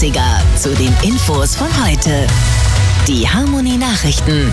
Klassiker zu den Infos von heute. Die Harmony Nachrichten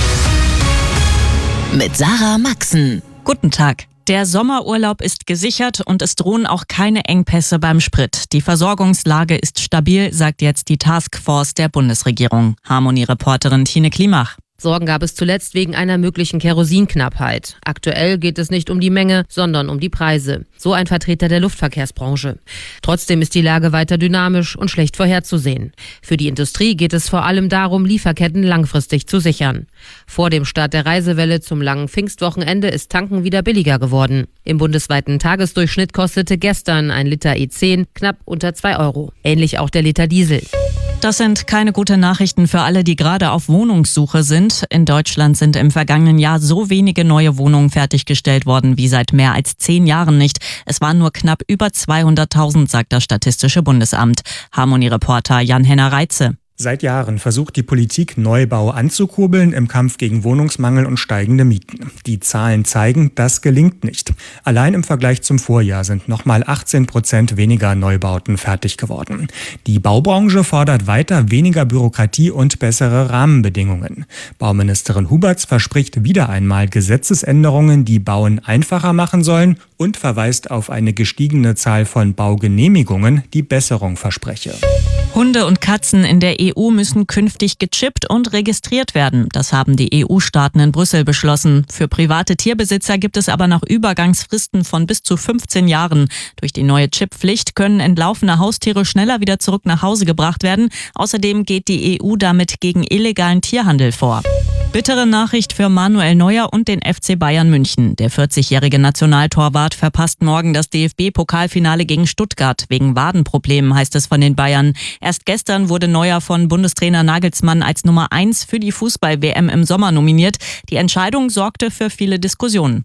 mit Sarah Maxen. Guten Tag. Der Sommerurlaub ist gesichert und es drohen auch keine Engpässe beim Sprit. Die Versorgungslage ist stabil, sagt jetzt die Taskforce der Bundesregierung. Harmony-Reporterin Tine Klimach. Sorgen gab es zuletzt wegen einer möglichen Kerosinknappheit. Aktuell geht es nicht um die Menge, sondern um die Preise. So ein Vertreter der Luftverkehrsbranche. Trotzdem ist die Lage weiter dynamisch und schlecht vorherzusehen. Für die Industrie geht es vor allem darum, Lieferketten langfristig zu sichern. Vor dem Start der Reisewelle zum langen Pfingstwochenende ist Tanken wieder billiger geworden. Im bundesweiten Tagesdurchschnitt kostete gestern ein Liter E10 knapp unter 2 Euro. Ähnlich auch der Liter Diesel. Das sind keine guten Nachrichten für alle, die gerade auf Wohnungssuche sind. In Deutschland sind im vergangenen Jahr so wenige neue Wohnungen fertiggestellt worden wie seit mehr als 10 Jahren nicht. Es waren nur knapp über 200.000, sagt das Statistische Bundesamt. Harmony-Reporter Jan-Henner Reitze. Seit Jahren versucht die Politik, Neubau anzukurbeln im Kampf gegen Wohnungsmangel und steigende Mieten. Die Zahlen zeigen, das gelingt nicht. Allein im Vergleich zum Vorjahr sind nochmal 18% weniger Neubauten fertig geworden. Die Baubranche fordert weiter weniger Bürokratie und bessere Rahmenbedingungen. Bauministerin Huberts verspricht wieder einmal Gesetzesänderungen, die Bauen einfacher machen sollen und verweist auf eine gestiegene Zahl von Baugenehmigungen, die Besserung verspreche. Hunde und Katzen in der EU müssen künftig gechippt und registriert werden. Das haben die EU-Staaten in Brüssel beschlossen. Für private Tierbesitzer gibt es aber noch Übergangsfristen von bis zu 15 Jahren. Durch die neue Chipppflicht können entlaufene Haustiere schneller wieder zurück nach Hause gebracht werden. Außerdem geht die EU damit gegen illegalen Tierhandel vor. Bittere Nachricht für Manuel Neuer und den FC Bayern München. Der 40-jährige Nationaltorwart verpasst morgen das DFB-Pokalfinale gegen Stuttgart. Wegen Wadenproblemen, heißt es von den Bayern. Erst gestern wurde Neuer von Bundestrainer Nagelsmann als Nummer 1 für die Fußball-WM im Sommer nominiert. Die Entscheidung sorgte für viele Diskussionen.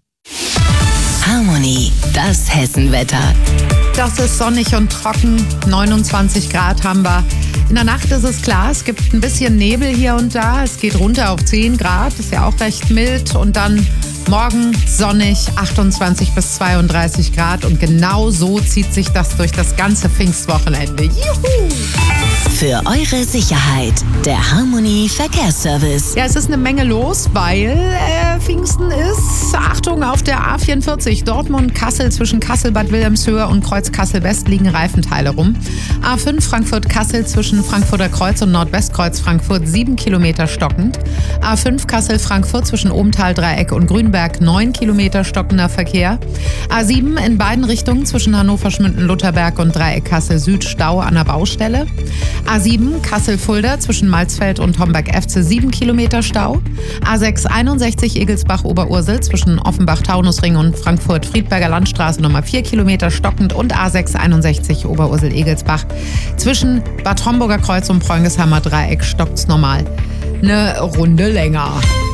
Harmony, das Hessenwetter. Das ist sonnig und trocken, 29 Grad haben wir. In der Nacht ist es klar, es gibt ein bisschen Nebel hier und da. Es geht runter auf 10 Grad, ist ja auch recht mild. Und dann morgen sonnig, 28 bis 32 Grad. Und genau so zieht sich das durch das ganze Pfingstwochenende. Juhu! Für eure Sicherheit, der Harmony Verkehrsservice. Ja, es ist eine Menge los, weil Pfingsten ist. Achtung, auf der A44 Dortmund-Kassel zwischen Kassel-Bad Wilhelmshöhe und Kreuz-Kassel-West liegen Reifenteile rum. A5 Frankfurt-Kassel zwischen Frankfurter Kreuz und Nordwestkreuz Frankfurt 7 Kilometer stockend. A5 Kassel-Frankfurt zwischen Obenthal-Dreieck und Grünberg 9 Kilometer stockender Verkehr. A7 in beiden Richtungen zwischen Hannover-Schmünden-Lutherberg und Dreieck Kassel-Süd Stau an der Baustelle. A7 Kassel-Fulda zwischen Malzfeld und Homberg-Efze 7 Kilometer Stau. A6 61 Egelsbach-Oberursel zwischen Offenbach-Taunusring und Frankfurt-Friedberger Landstraße Nummer 4 Kilometer stockend und A6 61 Oberursel-Egelsbach zwischen Bad Homburger Kreuz und Preungesheimer Dreieck stockt's normal eine Runde länger.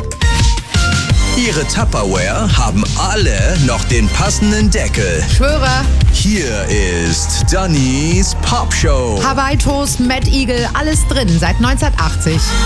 Ihre Tupperware haben alle noch den passenden Deckel. Schwöre. Hier ist Dannys Popshow. Hawaii Toast, Mad Eagle, alles drin seit 1980.